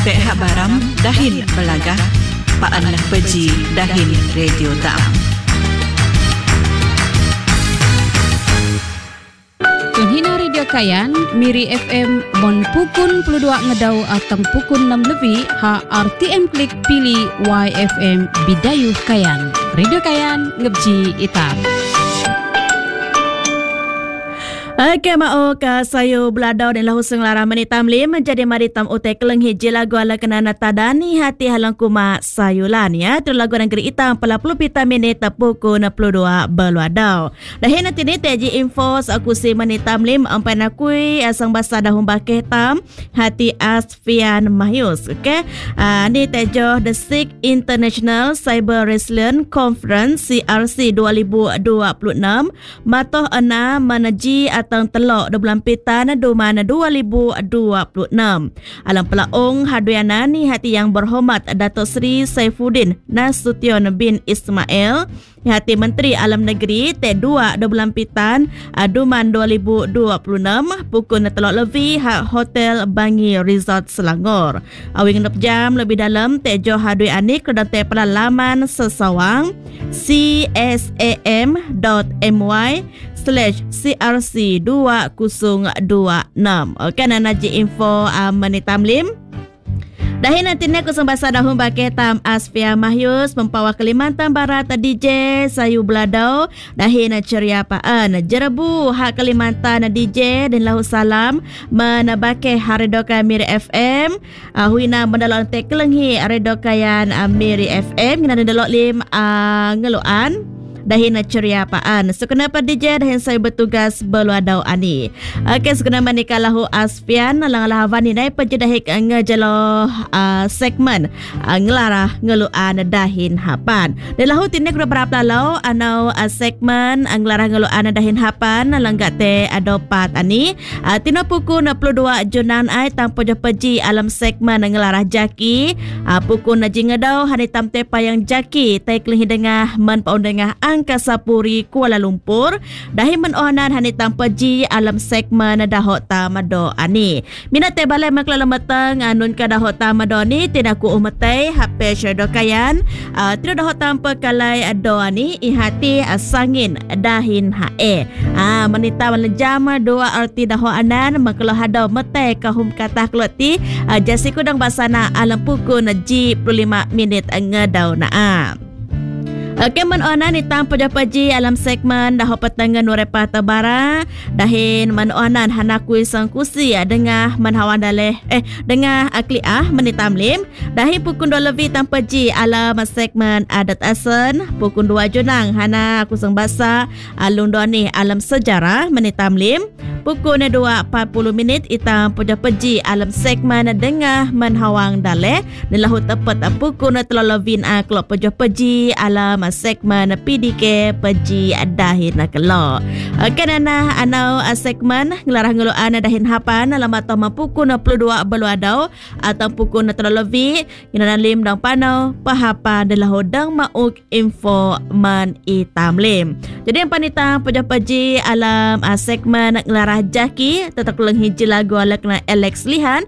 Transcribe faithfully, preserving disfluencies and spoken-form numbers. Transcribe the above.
Tek hak baram dahin belagah paan lah peji dahin radio tam. Tunhina Radio Kayan, Miri F M, Mon Pukun puluh dua ngedau atau Pukun enam lebih, ha R T M Klik pilih Y F M Bidayuh Kayan. Radio Kayan, ngebji itam. Okey, ma'o ka sayo beladau dan lahu senglara menitam lim menjadi maritam utai keleng hiji lagu ala kenana tadani hati halang kuma sayulan ya. Tu lagu negeri itam pala puluh pita minit pukul enam puluh dua beladau. Dah nanti ni teji info aku si menitam lim ampai nakui asang basa dahum bakeh tam hati Asfian Mahyus. Okey. Uh, ni tejo The Sixth International Cyber Resilience Conference C R C dua ribu dua puluh enam matoh ena meneji atang telok di bulan pitan duman dua ribu dua puluh enam. Alam pelaong haduyana ni hati yang berhormat Datuk Seri Saifuddin Nasution bin Ismail, hati Menteri Alam Negeri T dua di bulan pitan duman dua ribu dua puluh enam pukul telok lebih hak Hotel Bangi Resort Selangor. Awing enam jam lebih dalam tejo hadui anik kedai te pelaman sesawang c s a m dot m y slash C R C dua kosong dua enam. Okey, nanaji info uh, menitam lim. Dahin nanti ni aku sembasa dahum bakeh tam Asfia Mahyus membawa Kalimantan Barat D J sayu beladau. Dahin ceria paan jerebu hak Kalimantan D J dan lahu salam menabake Haridoka Miri F M. Uh, huina mendalon te kelenghi Haridokayan uh, Miri F M ngina delok lim uh, ngeluan. Dahin ceria paan. So kenapa D J dahin saya bertugas beluadau ani. Okey, so kenapa ni kalahu Asfian lang-lang havani nai pejadahik ngejelo uh, segmen uh, ngelarah ngeluan dahin hapan. Delahu tindak berapa lalau anau uh, segmen uh, ngelarah ngeluan dahin hapan langgat te adopat ani. Uh, Tino pukul enam puluh dua Junan ai tanpa peji alam segmen ngelarah jaki. Uh, pukul naji ngedau hani tam te payang jaki tai kelih dengah men paun dengah Angkasa Puri Kuala Lumpur dahi menohanan hani tanpa ji alam segmen dahok tamado ani. Minat te balai maklala matang anun ka dahok tamado ni tidak ku umatai hape syadokayan uh, tidak dahok tanpa kalai ado ani ihati asangin dahin hae. Ah menita jam dua arti dahok anan maklo hadau matai kahum kata kloti uh, jasi kudang basana alam pukul ji puluh lima minit ngedau naa. Okey, menoana ni tanpa japaji alam segmen dah petangan nurepa tabara dahin menoanan hanakui sangkusi dengah menhawan daleh eh dengah akliah menitam lim dahin pukul dua lebih tanpa ji alam segmen adat asen pukul dua junang hana aku sang basa alung doni alam sejarah menitam lim pukul dua empat puluh minit itam puja-puji alam segmen dengah menhawang daleh nelahu tepat pukul telolovin aklok puja-puji alam segmen P D K peji dahin kelok. Okey nana anau segmen ngelarah ngeluan dahin hapan alamat tama pukul enam puluh dua beluadau atau pukul telolovi kina lim dang panau pahapa delahu dang mauk info man itam lim. Jadi yang panita puja-puji alam segmen ngelarah jaki tetap keleng hiji lagu ala kena Alex Lihan